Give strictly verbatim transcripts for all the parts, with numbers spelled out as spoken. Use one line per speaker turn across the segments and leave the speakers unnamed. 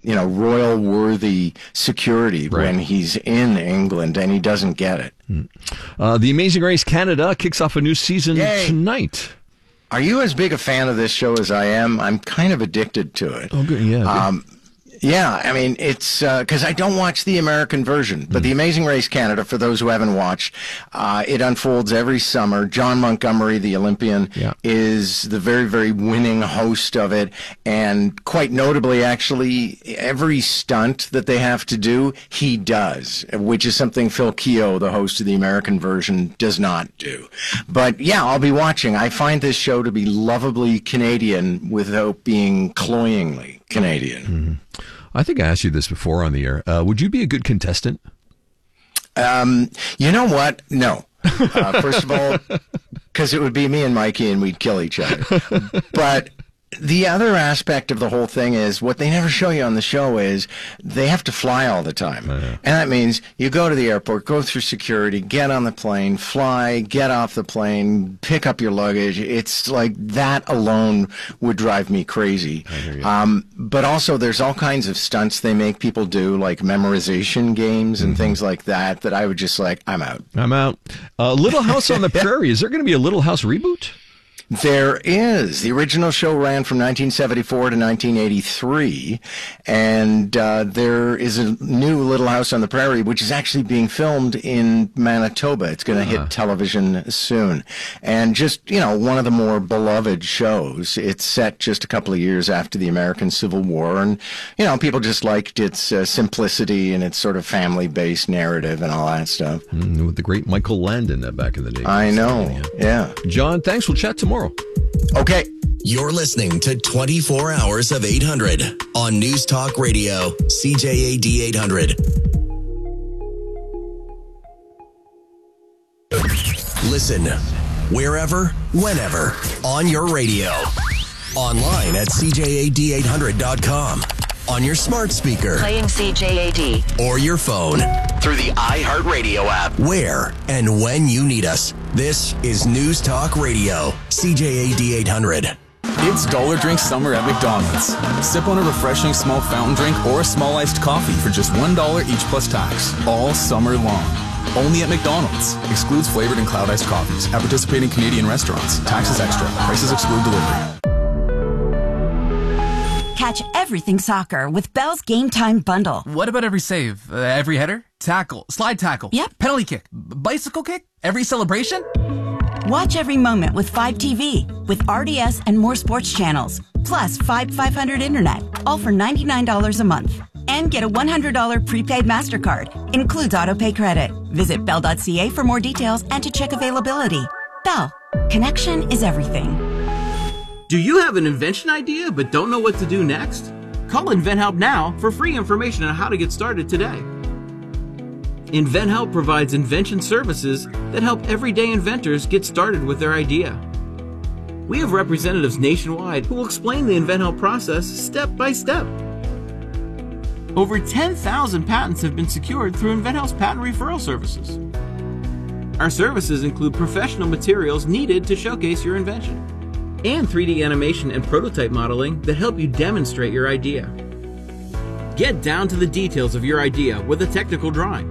you know, royal worthy security
Right.
when he's in England, and he doesn't get it.
Uh, the Amazing Race Canada kicks off a new season
Yay.
tonight.
Are you as big a fan of this show as I am? I'm kind of addicted to it.
Oh, good. Yeah. good.
Um, yeah, I mean, it's because I don't watch the American version, but The Amazing Race Canada, for those who haven't watched, uh, it unfolds every summer. John Montgomery, the Olympian,
Yeah.
is the very, very winning host of it. And quite notably, actually, every stunt that they have to do, he does, which is something Phil Keogh, the host of the American version, does not do. But yeah, I'll be watching. I find this show to be lovably Canadian without being cloyingly Canadian.
Mm-hmm. I think I asked you this before on the air. Uh, would you be a good contestant?
Um, you know what? No. Uh, first of all, because it would be me and Mikey and we'd kill each other. But the other aspect of the whole thing is what they never show you on the show is they have to fly all the time.
Oh, yeah.
And that means you go to the airport, go through security, get on the plane, fly, get off the plane, pick up your luggage. It's like that alone would drive me crazy. Um, but also there's all kinds of stunts they make people do, like memorization games and
Mm-hmm.
things like that, that I would just like, I'm out.
I'm out. Uh, Little House on the Prairie. Is there going to be a Little House reboot?
There is. The original show ran from nineteen seventy-four to nineteen eighty-three, and uh, there is a new Little House on the Prairie, which is actually being filmed in Manitoba. It's going to
Uh-huh.
hit television soon. And just, you know, one of the more beloved shows. It's set just a couple of years after the American Civil War, and, you know, people just liked its uh, simplicity and its sort of family-based narrative and all that stuff.
Mm, with the great Michael Landon uh, back in the day.
I know. Yeah.
John, thanks. We'll chat tomorrow.
Okay.
You're listening to twenty-four hours of eight hundred on News Talk Radio, C J A D eight hundred. Listen wherever, whenever, on your radio. Online at C J A D eight hundred dot com. On your smart speaker.
Playing C J A D.
Or your phone. Through the iHeartRadio app. Where and when you need us. This is News Talk Radio, C J A D eight hundred.
It's Dollar Drink Summer at McDonald's. Sip on a refreshing small fountain drink or a small iced coffee for just one dollar each plus tax. All summer long. Only at McDonald's. Excludes flavored and cloud iced coffees. At participating Canadian restaurants. Taxes extra. Prices exclude delivery.
Catch everything soccer with Bell's Game Time Bundle.
What about every save? Uh, every header? Tackle? Slide tackle?
Yep.
Penalty kick? B- bicycle kick? Every celebration?
Watch every moment with five T V with R D S and more sports channels. Plus five five hundred internet, all for ninety-nine dollars a month. And get a one hundred dollars prepaid MasterCard. Includes autopay credit. Visit bell dot c a for more details and to check availability. Bell. Connection is everything.
Do you have an invention idea but don't know what to do next? Call InventHelp now for free information on how to get started today. InventHelp provides invention services that help everyday inventors get started with their idea. We have representatives nationwide who will explain the InventHelp process step by step. Over ten thousand patents have been secured through InventHelp's patent referral services. Our services include professional materials needed to showcase your invention, and three D animation and prototype modeling that help you demonstrate your idea. Get down to the details of your idea with a technical drawing.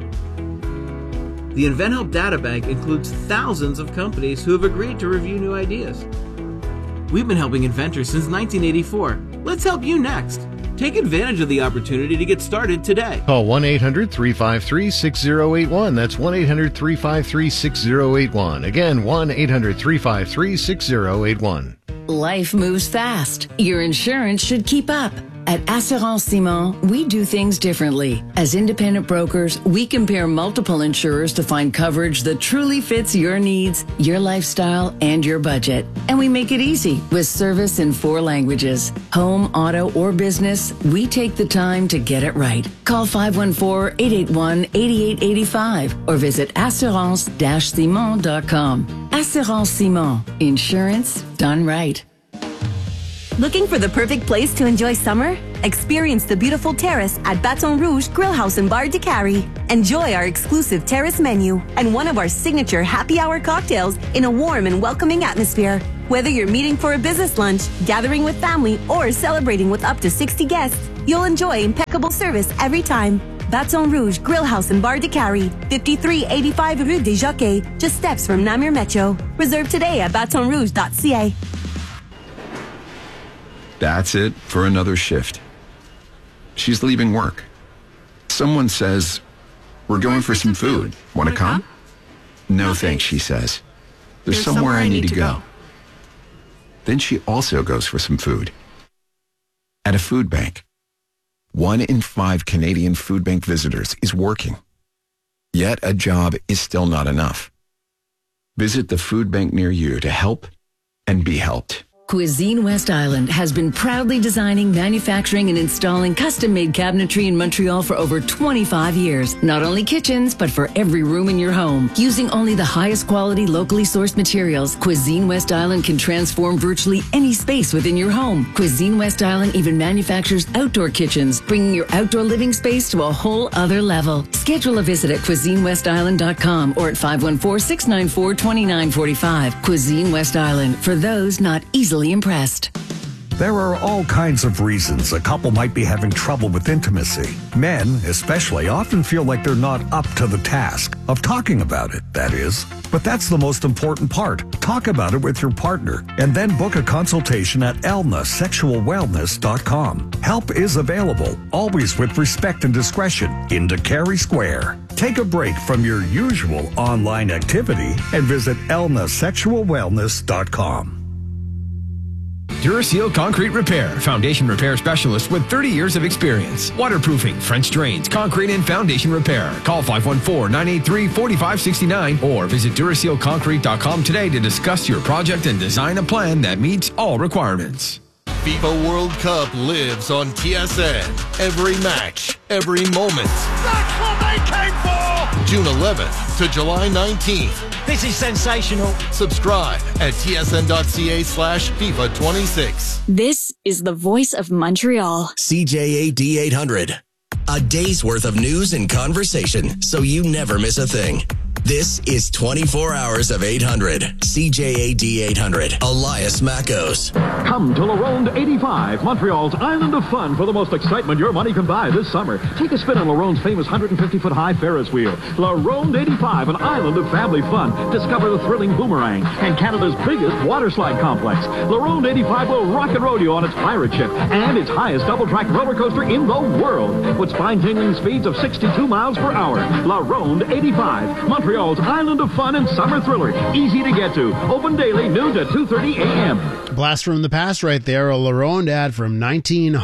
The InventHelp Data Bank includes thousands of companies who have agreed to review new ideas. We've been helping inventors since nineteen eighty-four. Let's help you next. Take advantage of the opportunity to get started today.
Call one eight hundred three five three six zero eight one. That's one eight hundred three five three six zero eight one. Again, one eight hundred three five three six zero eight one.
Life moves fast. Your insurance should keep up. At Assurance Simon, we do things differently. As independent brokers, we compare multiple insurers to find coverage that truly fits your needs, your lifestyle, and your budget. And we make it easy with service in four languages. Home, auto, or business, we take the time to get it right. Call five one four, eight eight one, eight eight eight five or visit assurance dash simon dot com. Assurance Simon. Insurance done right.
Looking for the perfect place to enjoy summer? Experience the beautiful terrace at Baton Rouge Grill House and Bar de Cary. Enjoy our exclusive terrace menu and one of our signature happy hour cocktails in a warm and welcoming atmosphere. Whether you're meeting for a business lunch, gathering with family, or celebrating with up to sixty guests, You'll enjoy impeccable service every time. Baton Rouge Grill House and Bar de Cary, fifty-three eighty-five Rue des Jockeys, just steps from Namur Metro. Reserve today at baton rouge dot c a.
That's it for another shift. She's leaving work. Someone says, "We're going for some food. Want to come?" "No, thanks," she says. There's somewhere I need to go. Then she also goes for some food. At a food bank. One in five Canadian food bank visitors is working. Yet a job is still not enough. Visit the food bank near you to help and be helped.
Cuisine West Island has been proudly designing, manufacturing, and installing custom-made cabinetry in Montreal for over twenty-five years. Not only kitchens, but for every room in your home. Using only the highest quality, locally sourced materials, Cuisine West Island can transform virtually any space within your home. Cuisine West Island even manufactures outdoor kitchens, bringing your outdoor living space to a whole other level. Schedule a visit at cuisine west island dot com or at five one four, six nine four, two nine four five. Cuisine West Island, for those not easily impressed.
There are all kinds of reasons a couple might be having trouble with intimacy. Men, especially, often feel like they're not up to the task of talking about it, that is. But that's the most important part. Talk about it with your partner and then book a consultation at elna sexual wellness dot com. Help is available, always with respect and discretion, in Cary Square. Take a break from your usual online activity and visit elna sexual wellness dot com.
Duraseal Concrete Repair, foundation repair specialist with thirty years of experience. Waterproofing, French drains, concrete and foundation repair. Call five one four, nine eight three, four five six nine or visit duraseal concrete dot com today to discuss your project and design a plan that meets all requirements.
FIFA World Cup lives on T S N. Every match, every moment.
That's what they came for!
June eleventh to July nineteenth.
This is sensational.
Subscribe at T S N dot C A slash FIFA twenty-six.
This is the voice of Montreal.
C J A D eight hundred. A day's worth of news and conversation, so you never miss a thing. This is twenty-four hours of eight hundred. C J A D eight hundred. Elias Mackos.
Come to La Ronde eighty-five, Montreal's island of fun for the most excitement your money can buy this summer. Take a spin on La Ronde's famous one hundred fifty foot high Ferris wheel. La Ronde eighty-five, an island of family fun. Discover the thrilling Boomerang and Canada's biggest water slide complex. La Ronde eighty-five will rock and roll you on its pirate ship and its highest double-track roller coaster in the world with spine-tingling speeds of sixty-two miles per hour. La Ronde eighty-five, Montreal's island of fun and summer thriller. Easy to get to. Open daily, noon to two thirty a.m.
Blast from the past right there, a La Ronde ad from nineteen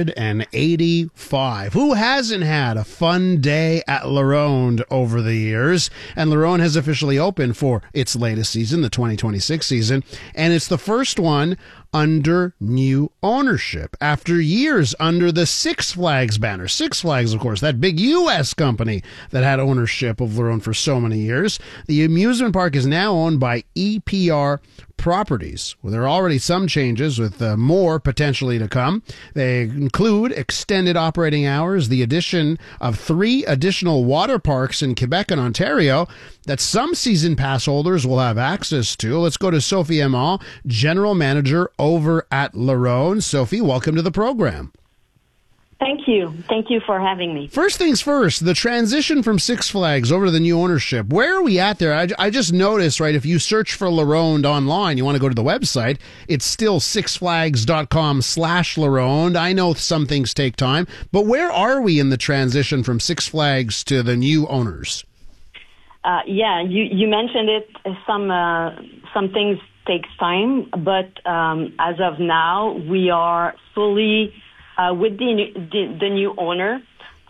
eighty-five. Who hasn't had a fun day at La Ronde over the years? And La Ronde has officially opened for its latest season, the twenty twenty-six season, and it's the first one under new ownership after years under the Six Flags banner. Six Flags, of course, that big U S company that had ownership of La Ronde for so many years. The amusement park is now owned by E P R Properties. Well, there are already some changes with uh, more potentially to come. They include extended operating hours, the addition of three additional water parks in Quebec and Ontario that some season pass holders will have access to. Let's go to Sophie Aimant, General Manager over at La Ronde. Sophie, welcome to the program.
Thank you. Thank you for having me.
First things first, the transition from Six Flags over to the new ownership. Where are we at there? I, I just noticed, right, if you search for La Ronde online, you want to go to the website, it's still sixflags.com slash La Ronde. I know some things take time, but where are we in the transition from Six Flags to the new owners?
Uh, yeah, you, you mentioned it. Some, uh, some things takes time, but um, as of now, we are fully Uh, with the, the the new owner,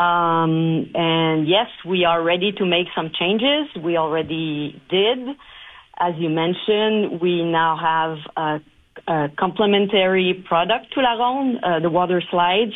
um, and yes, we are ready to make some changes. We already did, as you mentioned. We now have a, a complementary product to La Ronde, uh, the water slides.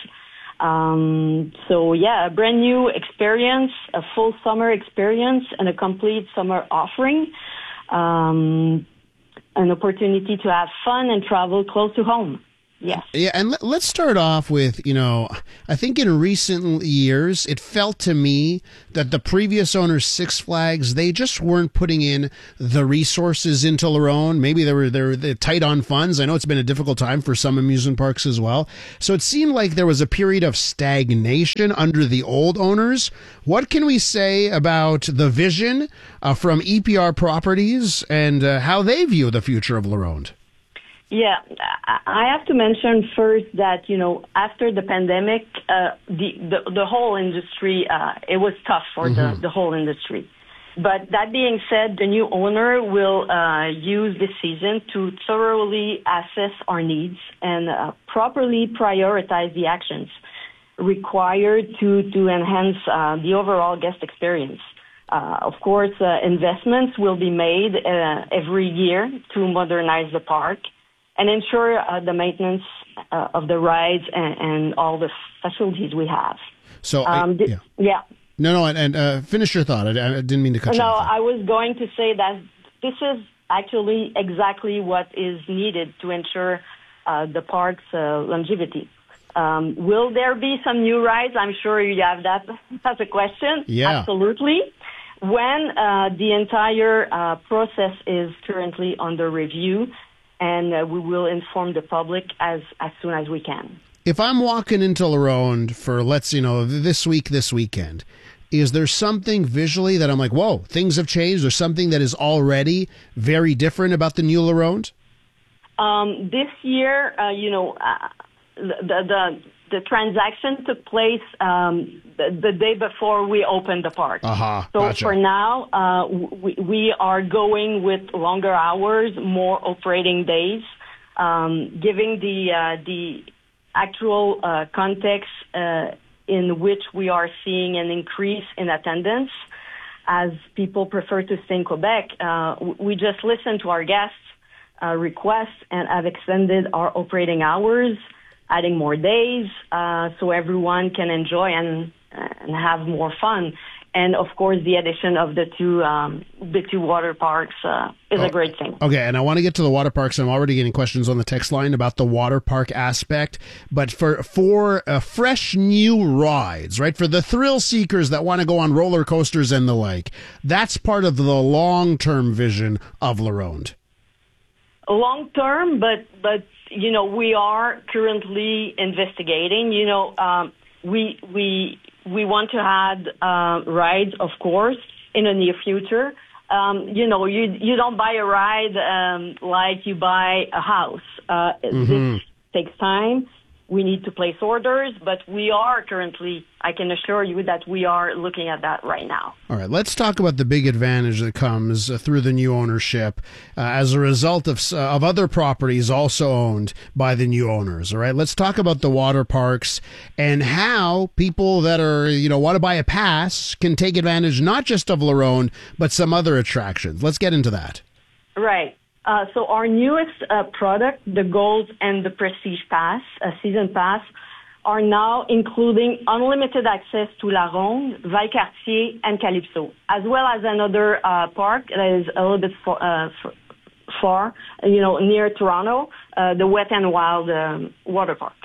Um, so yeah, a brand new experience, a full summer experience, and a complete summer offering. Um, an opportunity to have fun and travel close to home. Yes.
Yeah, and let, let's start off with, you know, I think in recent years, it felt to me that the previous owners, Six Flags, they just weren't putting in the resources into Laronde. Maybe they were, they were they're tight on funds. I know it's been a difficult time for some amusement parks as well. So it seemed like there was a period of stagnation under the old owners. What can we say about the vision uh, from E P R Properties and uh, how they view the future of Laronde?
Yeah, I have to mention first that, you know, after the pandemic, uh, the, the the whole industry, uh, it was tough for mm-hmm. the, the whole industry. But that being said, the new owner will uh, use this season to thoroughly assess our needs and uh, properly prioritize the actions required to, to enhance uh, the overall guest experience. Uh, of course, uh, investments will be made uh, every year to modernize the park and ensure uh, the maintenance uh, of the rides and, and all the facilities we have.
So,
um,
I,
th-
yeah.
yeah.
No, no, and, and uh, finish your thought. I, I didn't mean to cut you
No,
off.
I was going to say that this is actually exactly what is needed to ensure uh, the park's uh, longevity. Um, will there be some new rides? I'm sure you have that as a question.
Yeah.
Absolutely. When uh, the entire uh, process is currently under review, and uh, we will inform the public as, as soon as we can.
If I'm walking into Laronde for, let's, you know, this week, this weekend, is there something visually that I'm like, whoa, things have changed, or something that is already very different about the new Laronde?
Um, this year, uh, you know, uh, the, the the transaction took place um, the, the day before we opened the park.
Uh-huh,
so
gotcha.
for now, uh, we, we are going with longer hours, more operating days, um, giving the uh, the actual uh, context uh, in which we are seeing an increase in attendance. As people prefer to stay in Quebec, uh, we just listen to our guests' uh, requests and have extended our operating hours, adding more days, uh, so everyone can enjoy and and have more fun. And of course, the addition of the two um, the two water parks uh, is
oh,
a great thing.
Okay, and I want to get to the water parks. I'm already getting questions on the text line about the water park aspect. But for for uh, fresh new rides, right? For the thrill seekers that want to go on roller coasters and the like, that's part of the long term vision of Laronde.
Long term, but but you know, we are currently investigating. You know, um, we we we want to add uh, rides, of course, in the near future. Um, you know, you you don't buy a ride um, like you buy a house. Uh,
Mm-hmm.
This takes time. We need to place orders, but we are currently, I can assure you that we are looking at that right now.
All right, let's talk about the big advantage that comes uh, through the new ownership uh, as a result of uh, of other properties also owned by the new owners. All right, let's talk about the water parks and how people that are, you know, want to buy a pass can take advantage not just of Laronde, but some other attractions. Let's get into that.
Right. Uh, so our newest uh, product, the Gold and the Prestige Pass, a season pass, are now including unlimited access to La Ronde, Valcartier, and Calypso, as well as another uh, park that is a little bit far, uh, far you know, near Toronto, uh, the Wet and Wild um, water park.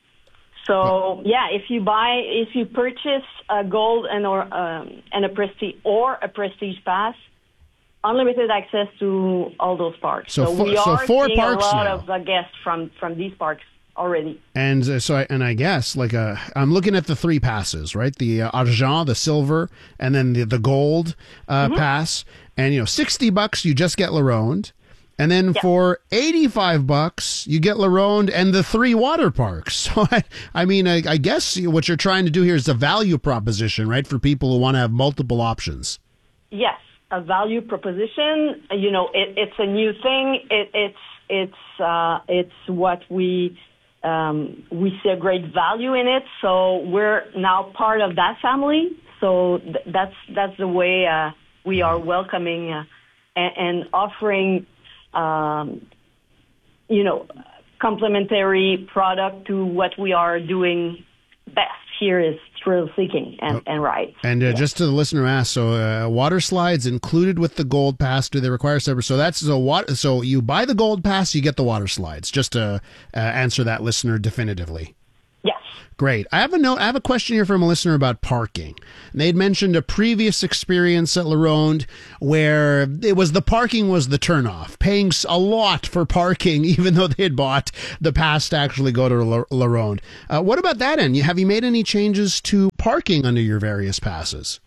So yeah, if you buy, if you purchase a Gold and or um, and a Prestige or a Prestige Pass, unlimited access to all those parks.
So
So,
fo-
we
so
are
four
seeing
parks
a lot
now.
of uh, guests from, from these parks already.
And uh, so, I, and I guess like uh, I'm looking at the three passes, right? The uh, argent, the silver, and then the the gold uh,
Mhm.
pass. And you know, sixty bucks you just get Laronde, and then for eighty-five bucks you get Laronde and the three water parks. So I, I mean, I, I guess what you're trying to do here is a value proposition, right, for people who want to have multiple options.
Yes, a value proposition. You know, it, it's a new thing. It, it's it's uh, it's what we um, we see a great value in it. So we're now part of that family. So th- that's that's the way uh, we are welcoming uh, and, and offering, um, you know, complementary product to what we are doing best here is thrill seeking and, and rides.
And uh,
Yeah.
just to the listener asked, so uh, water slides included with the gold pass? Do they require separate? So that's so what? So you buy the gold pass, you get the water slides. Just to uh, answer that listener definitively.
Yes.
Great. I have a note. I have a question here from a listener about parking. They'd mentioned a previous experience at La Ronde where it was the parking was the turnoff, paying s- a lot for parking, even though they had bought the pass to actually go to La, La Ronde. Uh, what about that end? You- Have you made any changes to parking under your various passes?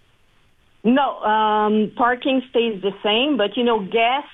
No, um, parking stays the same, but you know, guests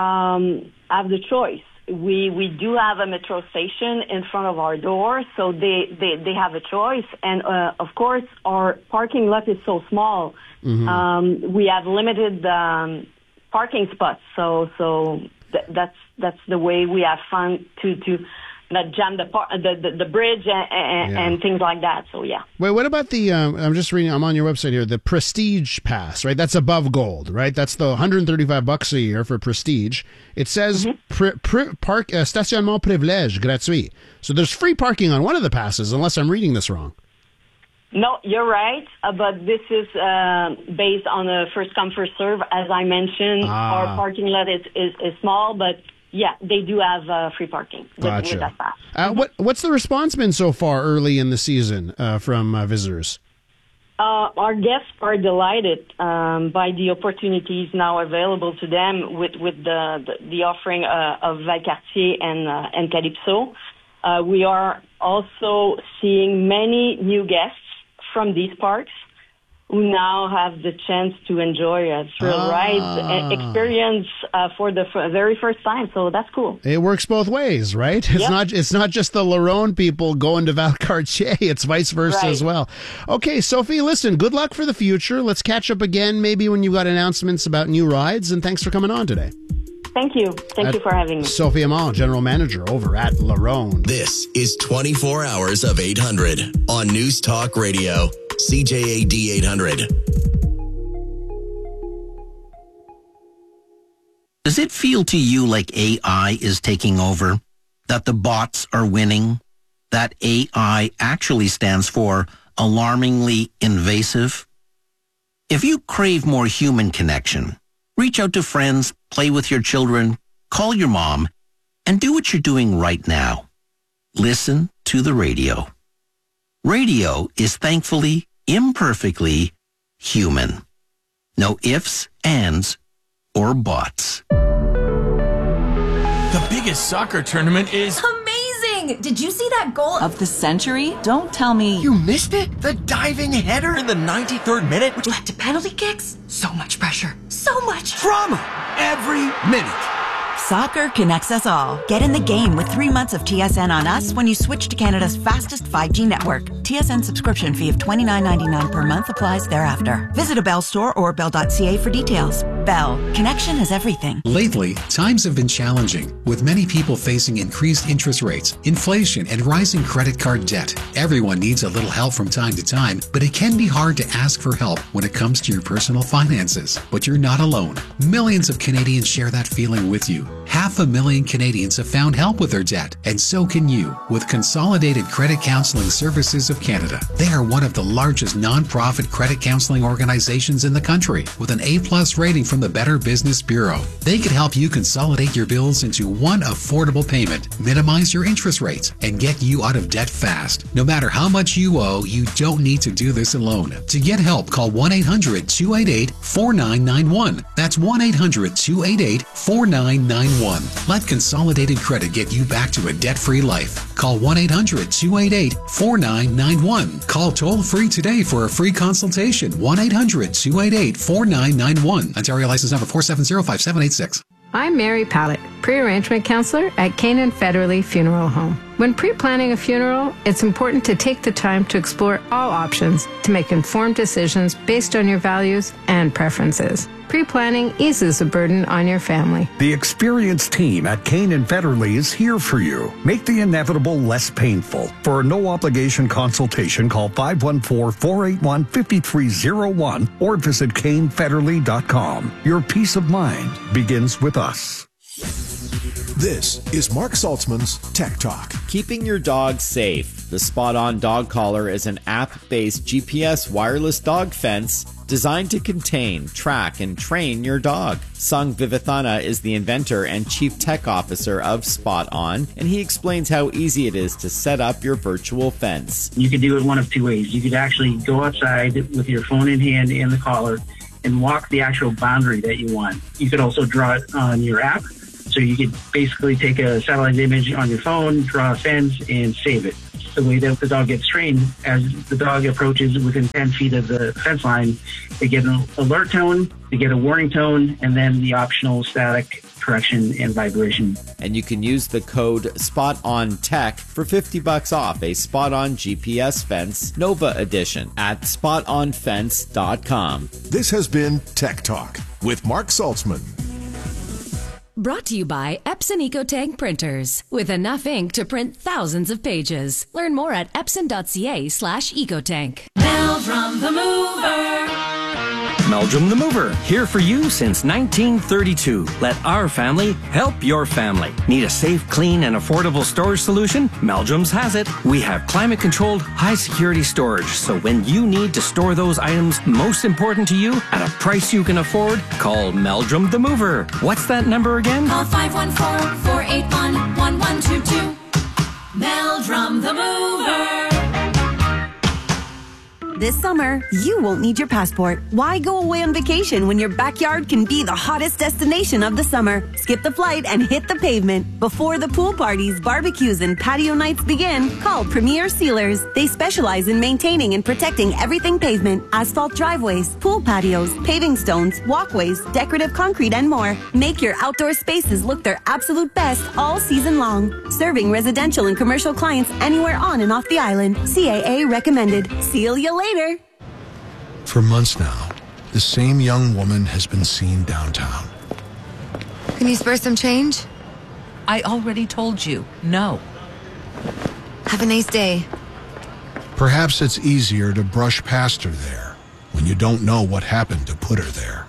um, have the choice. We we do have a metro station in front of our door, so they, they, they have a choice. And uh, of course, our parking lot is so small.
Mhm.
Um, we have limited um, parking spots, so so th- that's that's the way we have fun to to not jam the par- the, the the bridge and, and,
Yeah.
and things like that. So yeah.
Wait, what about the, um, I'm just reading, I'm on your website here, the Prestige Pass, right? That's above gold, right? That's the one hundred thirty-five bucks a year for Prestige. It says pri- pri- park, uh, stationnement privilège gratuit. So there's free parking on one of the passes, unless I'm reading this wrong.
No, you're right, uh, but this is uh, based on a first come first serve. As I mentioned,
Ah.
our parking lot is, is, is small, but yeah, they do have uh, free parking with, with
Gotcha.
that pass.
Uh, what What's the response been so far early in the season uh, from uh, visitors?
Uh, our guests are delighted um, by the opportunities now available to them with, with the, the, the offering uh, of Valcartier and, uh, and Calypso. Uh, we are also seeing many new guests from these parks who now have the chance to enjoy a thrill
Ah.
ride and experience uh, for the f- very first time. So that's cool.
It works both ways, right? It's
Yep.
not it's not just the La Ronde people going to Valcartier. It's vice versa
Right.
as well. Okay, Sophie, listen, good luck for the future. Let's catch up again maybe when you've got announcements about new rides, and thanks for coming on today.
Thank you. Thank
At-
you for having me.
Sophie Amal, General Manager over at La Ronde.
This is twenty-four hours of eight hundred on News Talk Radio, C J A D eight hundred.
Does it feel to you like A I is taking over? That the bots are winning? That A I actually stands for alarmingly invasive? If you crave more human connection, reach out to friends, play with your children, call your mom, and do what you're doing right now. Listen to the radio. Radio is thankfully, imperfectly human. No ifs, ands, or buts.
The biggest soccer tournament is
Amazing! Did you see that goal of the century? Don't tell me.
You missed it? The diving header in the ninety-third minute,
Which led to penalty kicks? So much pressure. So much
drama every minute.
Soccer connects us all. Get in the game with three months of T S N on us when you switch to Canada's fastest five G network. T S N subscription fee of twenty-nine ninety-nine per month applies thereafter. Visit a Bell store or bell dot c a for details. Bell. Connection is everything.
Lately, times have been challenging, with many people facing increased interest rates, inflation, and rising credit card debt. Everyone needs a little help from time to time, but it can be hard to ask for help when it comes to your personal finances. But you're not alone. Millions of Canadians share that feeling with you. Half a million Canadians have found help with their debt, and so can you with Consolidated Credit Counseling Services of Canada. They are one of the largest non-profit credit counseling organizations in the country, with an A-plus rating from the Better Business Bureau. They can help you consolidate your bills into one affordable payment, minimize your interest rates, and get you out of debt fast. No matter how much you owe, you don't need to do this alone. To get help, call one eight hundred two eight eight four nine nine one. That's one eight hundred two eight eight four nine nine one. Let Consolidated Credit get you back to a debt-free life. Call one eight hundred two eight eight four nine nine one. Call toll-free today for a free consultation. one eight hundred two eight eight four nine nine one. Ontario license number four seven zero five seven eight six.
I'm Mary Pallett, pre-arrangement counselor at Canaan Federally Funeral Home. When pre-planning a funeral, it's important to take the time to explore all options to make informed decisions based on your values and preferences. Pre-planning eases the burden on your family.
The experienced team at Canaan Federally is here for you. Make the inevitable less painful. For a no-obligation consultation, call five one four, four eight one, five three zero one or visit cane federally dot com. Your peace of mind begins with us.
This is Mark Saltzman's Tech Talk.
Keeping your dog safe. The Spot On Dog Collar is an app-based G P S wireless dog fence designed to contain, track, and train your dog. Sung Vivathana is the inventor and chief tech officer of Spot On, and he explains how easy it is to set up your virtual fence.
You could do it one of two ways. You could actually go outside with your phone in hand and the collar and walk the actual boundary that you want. You could also draw it on your app. So you could basically take a satellite image on your phone, draw a fence, and save it. The way that the dog gets trained, as the dog approaches within ten feet of the fence line, they get an alert tone, they get a warning tone, and then the optional static correction and vibration.
And you can use the code SPOTONTECH for fifty bucks off a Spot On G P S fence Nova edition at spot on fence dot com.
This has been Tech Talk with Mark Saltzman.
Brought to you by Epson EcoTank printers. With enough ink to print thousands of pages. Learn more at epson.ca slash ecotank.
Meldrum the Mover.
Meldrum the Mover, here for you since nineteen thirty-two. Let our family help your family. Need a safe, clean, and affordable storage solution? Meldrum's has it. We have climate-controlled, high-security storage, so when you need to store those items most important to you at a price you can afford, call Meldrum the Mover. What's that number again?
Call five one four, four eight one, one one two two. Meldrum the Mover.
This summer, you won't need your passport. Why go away on vacation when your backyard can be the hottest destination of the summer? Skip the flight and hit the pavement. Before the pool parties, barbecues, and patio nights begin, call Premier Sealers. They specialize in maintaining and protecting everything pavement, asphalt driveways, pool patios, paving stones, walkways, decorative concrete, and more. Make your outdoor spaces look their absolute best all season long. Serving residential and commercial clients anywhere on and off the island. C A A recommended. Seal you later.
For months now, the same young woman has been seen downtown.
Can you spare some change?
I already told you, no.
Have a nice day.
Perhaps it's easier to brush past her there when you don't know what happened to put her there.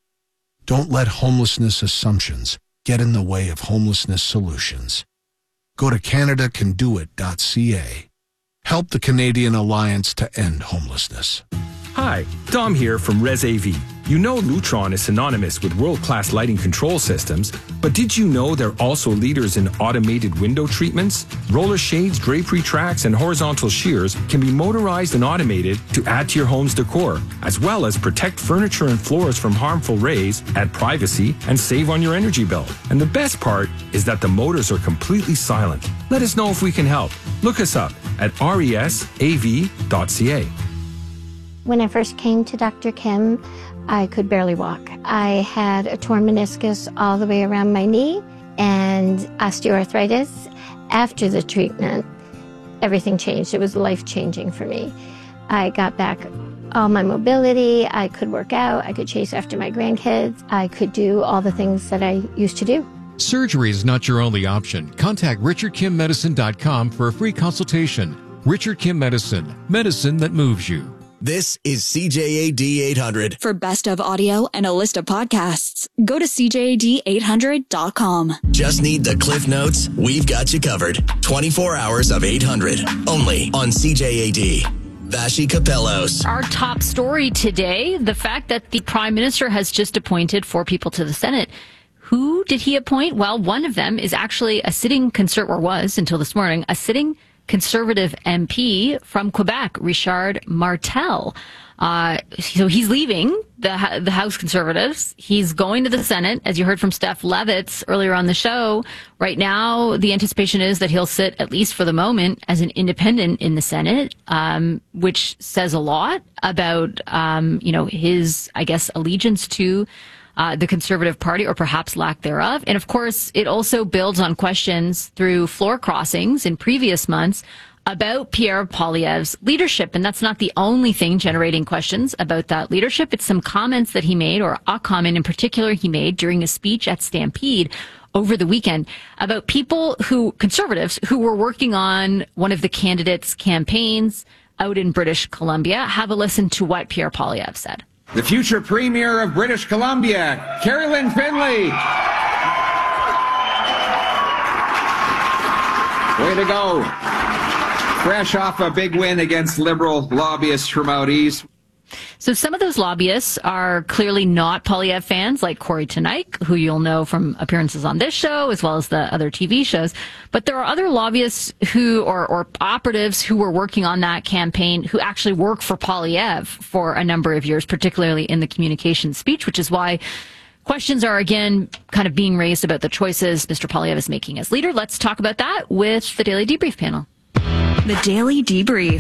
Don't let homelessness assumptions get in the way of homelessness solutions. Go to canada can do it dot c a. Help the Canadian Alliance to End Homelessness.
Hi, Dom here from ResAV. You know Lutron is synonymous with world-class lighting control systems, but did you know they're also leaders in automated window treatments? Roller shades, drapery tracks, and horizontal shears can be motorized and automated to add to your home's decor, as well as protect furniture and floors from harmful rays, add privacy, and save on your energy bill. And the best part is that the motors are completely silent. Let us know if we can help. Look us up at resav dot c a.
When I first came to Doctor Kim, I could barely walk. I had a torn meniscus all the way around my knee and osteoarthritis. After the treatment, everything changed. It was life-changing for me. I got back all my mobility. I could work out. I could chase after my grandkids. I could do all the things that I used to do.
Surgery is not your only option. Contact richard kim medicine dot com for a free consultation. Richard Kim Medicine, medicine that moves you.
This is C J A D eight hundred.
For best of audio and a list of podcasts, go to c j a d eight hundred dot com.
Just need the Cliff Notes? We've got you covered. twenty-four hours of eight hundred. Only on C J A D. Vashi Capellos.
Our top story today, the fact that the Prime Minister has just appointed four people to the Senate. Who did he appoint? Well, one of them is actually a sitting conser- or was until this morning, a sitting Conservative M P from Quebec, Richard Martel. Uh, so he's leaving the the House Conservatives. He's going to the Senate, as you heard from Steph Levitz earlier on the show. Right now, the anticipation is that he'll sit, at least for the moment, as an independent in the Senate, um, which says a lot about, um, you know, his, I guess, allegiance to Uh, the Conservative Party, or perhaps lack thereof. And of course, it also builds on questions through floor crossings in previous months about Pierre Poilievre's leadership. And that's not the only thing generating questions about that leadership. It's some comments that he made, or a comment in particular he made during a speech at Stampede over the weekend about people who, conservatives, who were working on one of the candidates' campaigns out in British Columbia. Have a listen to what Pierre Poilievre said.
The future Premier of British Columbia, Carolyn Finlay.
Way to go. Fresh off a big win against Liberal lobbyists from out east.
So some of those lobbyists are clearly not Poilievre fans, like Corey Teneycke, who you'll know from appearances on this show, as well as the other T V shows. But there are other lobbyists who, or, or operatives who were working on that campaign who actually work for Poilievre for a number of years, particularly in the communication speech, which is why questions are again kind of being raised about the choices Mister Poilievre is making as leader. Let's talk about that with the Daily Debrief panel.
The Daily Debrief.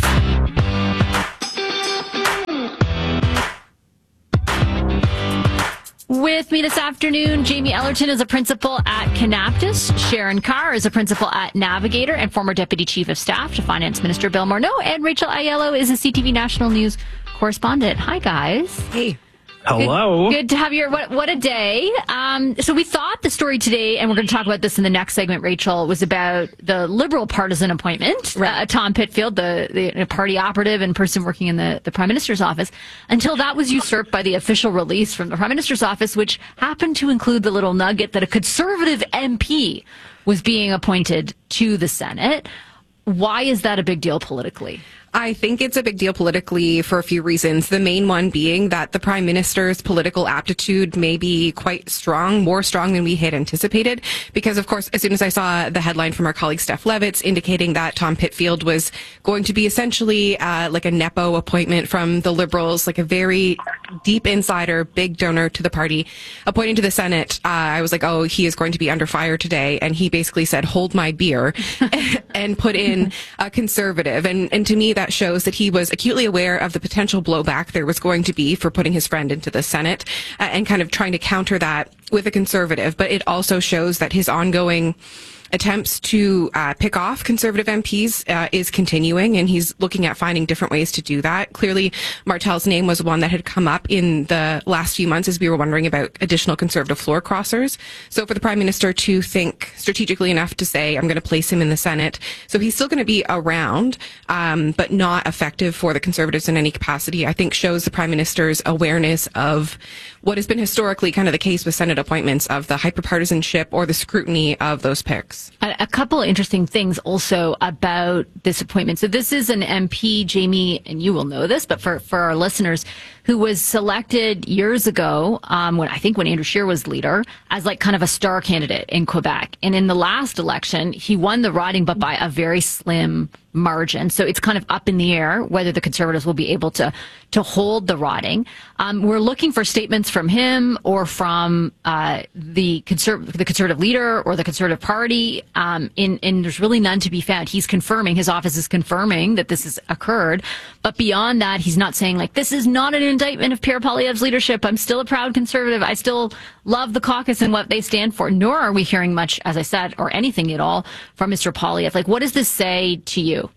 With me this afternoon, Jamie Ellerton is a principal at Kanaptis, Sharon Carr is a principal at Navigator and former Deputy Chief of Staff to Finance Minister Bill Morneau, and Rachel Aiello is a C T V National News correspondent. Hi, guys.
Hey.
Hello.
Good, good to have you here. What, what a day. Um, so we thought the story today, and we're going to talk about this in the next segment, Rachel, was about the Liberal partisan appointment. Right. Uh, Tom Pitfield, the, the party operative and person working in the, the Prime Minister's office, until that was usurped by the official release from the Prime Minister's office, which happened to include the little nugget that a Conservative M P was being appointed to the Senate. Why is that a big deal politically?
I think it's a big deal politically for a few reasons. The main one being that the Prime Minister's political aptitude may be quite strong, more strong than we had anticipated. Because, of course, as soon as I saw the headline from our colleague Steph Levitz indicating that Tom Pitfield was going to be essentially uh, like a Nepo appointment from the Liberals, like a very deep insider, big donor to the party, appointed to the Senate, uh, I was like, oh, he is going to be under fire today. And he basically said, hold my beer, and put in a Conservative. And, and to me, that shows that he was acutely aware of the potential blowback there was going to be for putting his friend into the Senate uh, and kind of trying to counter that with a Conservative. But it also shows that his ongoing attempts to uh, pick off Conservative M Ps uh, is continuing, and he's looking at finding different ways to do that. Clearly, Martel's name was one that had come up in the last few months as we were wondering about additional Conservative floor crossers. So for the Prime Minister to think strategically enough to say, I'm going to place him in the Senate. So he's still going to be around, um, but not effective for the Conservatives in any capacity, I think shows the Prime Minister's awareness of what has been historically kind of the case with Senate appointments, of the hyperpartisanship or the scrutiny of those picks.
A, a couple of interesting things also about this appointment. So this is an M P, Jamie, and you will know this, but for, for our listeners, who was selected years ago, um, when I think when Andrew Scheer was leader, as like kind of a star candidate in Quebec. And in the last election, he won the riding, but by a very slim margin. So it's kind of up in the air whether the Conservatives will be able to to hold the riding. Um, we're looking for statements from him or from uh, the conserv- the Conservative leader or the Conservative Party. Um, in, and there's really none to be found. He's confirming, his office is confirming that this has occurred. But beyond that, he's not saying like, this is not an indictment of Pierre Poilievre's leadership. I'm still a proud Conservative. I still love the caucus and what they stand for. Nor are we hearing much, as I said, or anything at all from Mister Poilievre. Like, what does this say to you?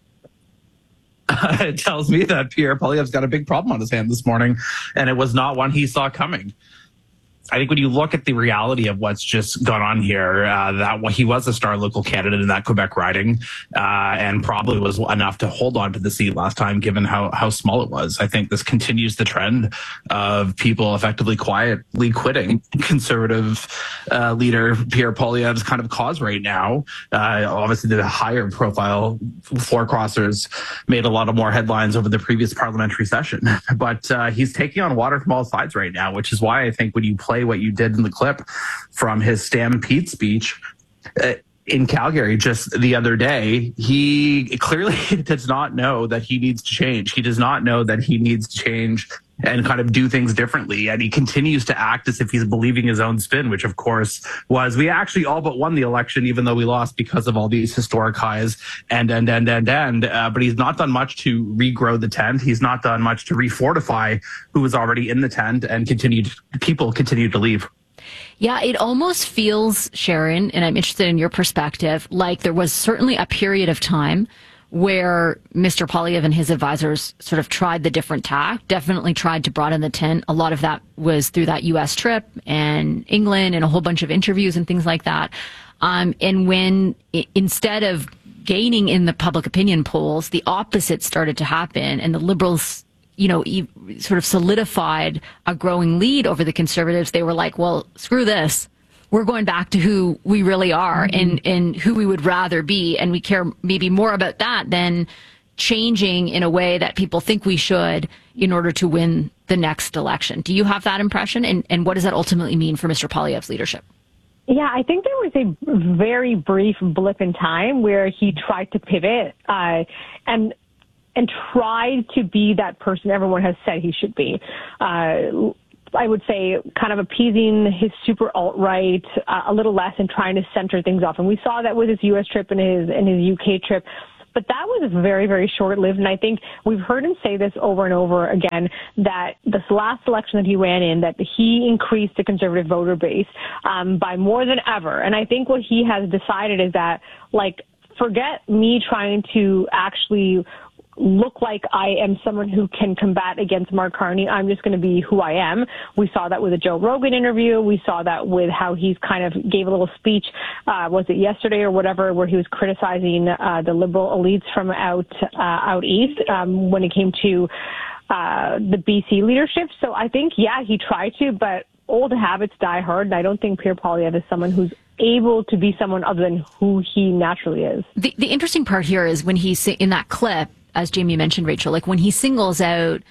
Uh, it tells me that Pierre Poilievre's got a big problem on his hand this morning, and it was not one he saw coming. I think when you look at the reality of what's just gone on here, uh, that he was a star local candidate in that Quebec riding, uh, and probably was enough to hold on to the seat last time, given how, how small it was. I think this continues the trend of people effectively quietly quitting Conservative uh, leader Pierre Poilievre's kind of cause right now. Uh, obviously, the higher profile floor crossers made a lot of more headlines over the previous parliamentary session, but uh, he's taking on water from all sides right now, which is why I think when you play what you did in the clip from his Stampede speech uh, in Calgary just the other day, he clearly does not know that he needs to change. He does not know that he needs to change and kind of do things differently. And he continues to act as if he's believing his own spin, which of course was, we actually all but won the election, even though we lost because of all these historic highs and, and, and, and, and, uh, but he's not done much to regrow the tent. He's not done much to refortify who was already in the tent, and continued, people continue to leave.
Yeah, it almost feels, Sharon, and I'm interested in your perspective, like there was certainly a period of time where Mister Poilievre and his advisors sort of tried the different tack, definitely tried to broaden the tent. A lot of that was through that U S trip and England and a whole bunch of interviews and things like that. Um, and when I- instead of gaining in the public opinion polls, the opposite started to happen, and the Liberals, you know, e- sort of solidified a growing lead over the Conservatives, they were like, well, screw this. we're going back to who we really are mm-hmm. and, and who we would rather be. And we care maybe more about that than changing in a way that people think we should in order to win the next election. Do you have that impression? And, and what does that ultimately mean for Mister Poilievre's leadership?
Yeah, I think there was a very brief blip in time where he tried to pivot uh, and and tried to be that person everyone has said he should be. Uh, I would say kind of appeasing his super alt-right uh, a little less and trying to center things off. And we saw that with his U S trip and his and his U K trip. But that was very, very short-lived, and I think we've heard him say this over and over again, that this last election that he ran in, that he increased the Conservative voter base um, by more than ever. And I think what he has decided is that, like, forget me trying to actually look like I am someone who can combat against Mark Carney. I'm just going to be who I am. We saw that with a Joe Rogan interview. We saw that with how he's kind of gave a little speech, uh, was it yesterday or whatever, where he was criticizing uh, the liberal elites from out uh, out east um, when it came to uh, the B C leadership. So I think, yeah, he tried to, but old habits die hard, and I don't think Pierre Poilievre is someone who's able to be someone other than who he naturally is.
The, the interesting part here is when he's in that clip, as Jamie mentioned, Rachel, like when he singles out,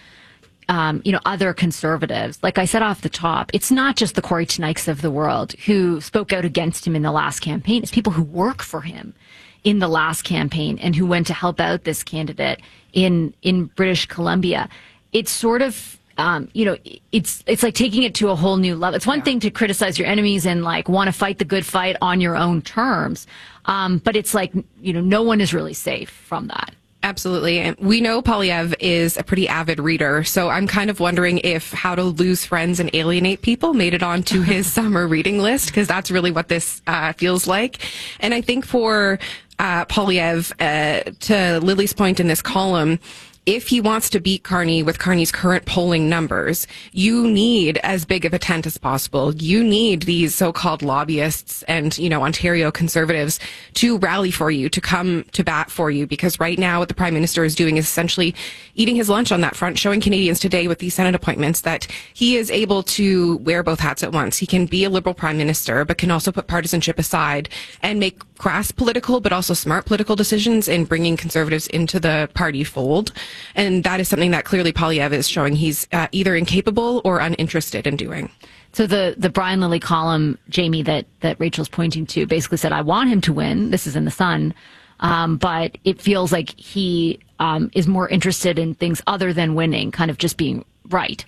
um, you know, other conservatives, like I said off the top, it's not just the Corey Teneiks of the world who spoke out against him in the last campaign. It's people who work for him in the last campaign and who went to help out this candidate in, in British Columbia. It's sort of, um, you know, it's, it's like taking it to a whole new level. It's one yeah. thing to criticize your enemies and like want to fight the good fight on your own terms. Um, but it's like, you know, no one is really safe from that.
Absolutely. And we know Poilievre is a pretty avid reader, so I'm kind of wondering if How to Lose Friends and Alienate People made it onto his summer reading list, because that's really what this uh, feels like. And I think for uh, Poilievre, uh, to Lily's point in this column, if he wants to beat Carney with Carney's current polling numbers, you need as big of a tent as possible. You need these so-called lobbyists and, you know, Ontario Conservatives to rally for you, to come to bat for you, because right now what the Prime Minister is doing is essentially eating his lunch on that front, showing Canadians today with these Senate appointments that he is able to wear both hats at once. He can be a Liberal Prime Minister, but can also put partisanship aside and make crass political, but also smart political decisions in bringing Conservatives into the party fold. And that is something that clearly Poilievre is showing he's uh, either incapable or uninterested in doing.
So the, the Brian Lilly column, Jamie, that, that Rachel's pointing to basically said, I want him to win. This is in the Sun. Um, but it feels like he um, is more interested in things other than winning, kind of just being right.